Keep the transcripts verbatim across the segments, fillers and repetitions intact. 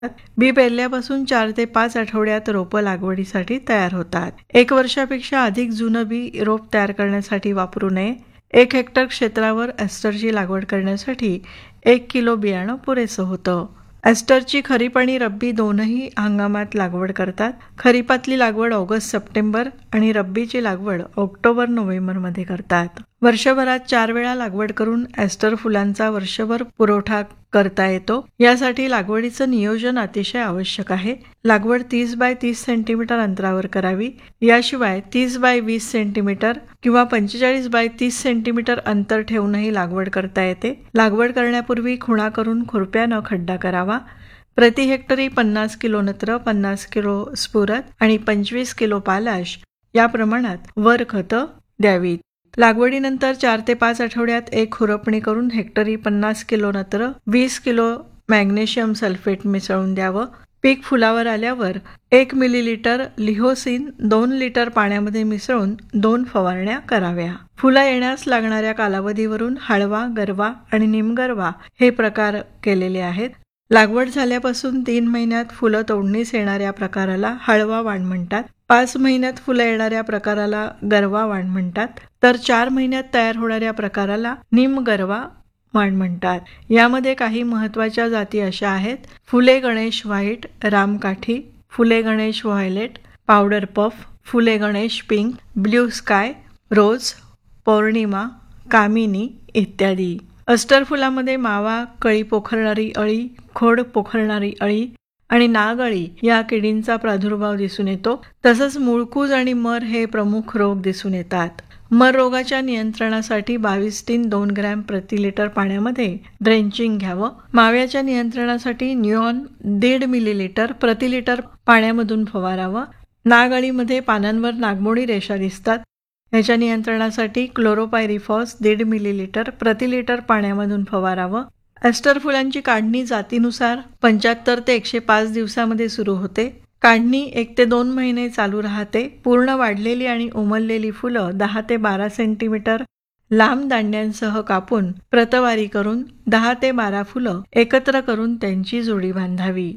बी पेरल्यापासून चार ते पाच आठवड्यात रोपं लागवडीसाठी तयार होतात. एक वर्षापेक्षा अधिक जुनं बी रोप तयार करण्यासाठी वापरू नये. एक हेक्टर क्षेत्रावर ॲस्टरची लागवड करण्यासाठी एक किलो बियाणं पुरेसं होतं. ॲस्टरची खरीप आणि रब्बी दोनही हंगामात लागवड करतात. खरीपातली लागवड ऑगस्ट सप्टेंबर आणि रब्बीची लागवड ऑक्टोबर नोव्हेंबरमध्ये करतात. वर्षभरात चार वेळा लागवड करून ॲस्टर फुलांचा वर्षभर पुरवठा करता येतो. यासाठी लागवडीचं नियोजन अतिशय आवश्यक आहे. लागवड तीस बाय तीस सेंटीमीटर अंतरावर करावी. याशिवाय तीस बाय वीस सेंटीमीटर किंवा पंचेचाळीस बाय तीस सेंटीमीटर अंतर ठेवूनही लागवड करता येते. लागवड करण्यापूर्वी खुणा करून खुरप्यानं खड्डा करावा. प्रति हेक्टरी पन्नास किलो नत्र, पन्नास किलो स्फुरद आणि पंचवीस किलो पालाश या प्रमाणात वर खतं द्यावीत. लागवडीनंतर चार ते पाच आठवड्यात एक खुरपणी करून हेक्टरी पन्नास किलो नत्र, वीस किलो मॅग्नेशियम सल्फेट मिसळून द्यावं. पीक फुलावर आल्यावर एक मिलीलिटर लिहोसिन दोन लिटर पाण्यामध्ये मिसळून दोन फवारण्या कराव्या. फुलं येण्यास लागणाऱ्या कालावधीवरून हळवा, गरवा आणि निमगरवा हे प्रकार केलेले आहेत. लागवड झाल्यापासून तीन महिन्यात फुलं तोडणीस येणाऱ्या प्रकाराला हळवा वाण म्हणतात. पाच महिन्यात फुलं येणाऱ्या प्रकाराला गरवा वाण म्हणतात. तर चार महिन्यात तयार होणाऱ्या प्रकाराला निमगरवा वाण म्हणतात. यामध्ये काही महत्त्वाच्या जाती अशा आहेत: फुले गणेश व्हाईट, रामकाठी, फुले गणेश व्हायलेट, पावडर पफ, फुले गणेश पिंक, ब्ल्यू स्काय, रोज, पौर्णिमा, कामिनी इत्यादी. अस्टर फुलामध्ये मावा, कळी पोखरणारी अळी, खोड पोखरणारी अळी आणि नागअळी या किडींचा प्रादुर्भाव दिसून येतो. तसंच मुळकूज आणि मर हे प्रमुख रोग दिसून येतात. मर रोगाच्या नियंत्रणासाठी बावीस टीन दोन ग्रॅम प्रति लिटर पाण्यामध्ये ड्रेंचिंग घ्यावं. माव्याच्या नियंत्रणासाठी न्यूऑन दीड मिलीलिटर प्रति लिटर पाण्यामधून फवारावं. नागअळीमध्ये पानांवर नागमोडी रेषा दिसतात. याच्या नियंत्रणासाठी क्लोरोपायरिफॉस दीड मिलीलिटर प्रति लिटर पाण्यामधून फवारावं. ॲस्टर फुलांची काढणी जातीनुसार पंच्याहत्तर ते एकशे पाच दिवसामध्ये सुरू होते. काढणी एक ते दोन महिने चालू राहते. पूर्ण वाढलेली आणि उमललेली फुलं दहा ते बारा सेंटीमीटर लांब दांड्यांसह कापून प्रतवारी करून दहा ते बारा फुलं एकत्र करून त्यांची जोडी बांधावी.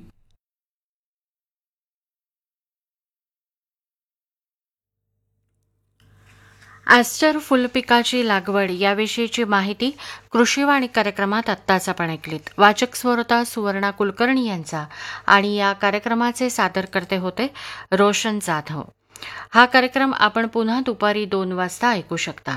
ॲस्टर फुलपिकाची लागवड याविषयीची माहिती कृषीवाणी कार्यक्रमात आत्ताच आपण ऐकलीत. वाचक स्वरता सुवर्णा कुलकर्णी यांचा आणि या कार्यक्रमाचे सादरकर्ते होते रोशन जाधव. हा कार्यक्रम आपण पुन्हा दुपारी दोन वाजता ऐकू शकता.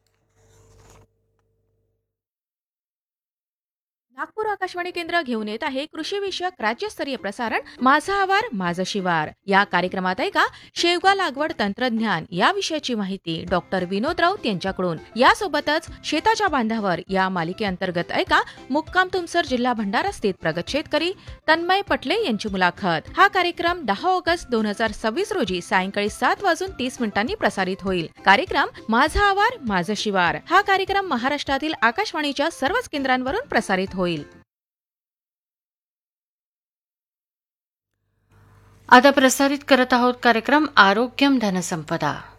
नागपूर आकाशवाणी केंद्र घेऊन येत आहे कृषी विषयक राज्यस्तरीय प्रसारण माझा आवार माझं शिवार. या कार्यक्रमात ऐका शेवगा लागवड तंत्रज्ञान या विषयाची माहिती डॉक्टर विनोद राऊत यांच्याकडून. यासोबतच शेताच्या बांधावर या मालिकेअंतर्गत ऐका मुक्काम तुमसर जिल्हा भंडारा स्थित प्रगत शेतकरी तन्मय पटले यांची मुलाखत. हा कार्यक्रम दहा ऑगस्ट दोन हजार सव्वीस रोजी सायंकाळी सात वाजून तीस मिनिटांनी प्रसारित होईल. कार्यक्रम माझा आवार माझं शिवार हा कार्यक्रम महाराष्ट्रातील आकाशवाणीच्या सर्वच केंद्रांवरून प्रसारित होईल. आता प्रसारित करत आहोत कार्यक्रम आरोग्यम धनसंपदा.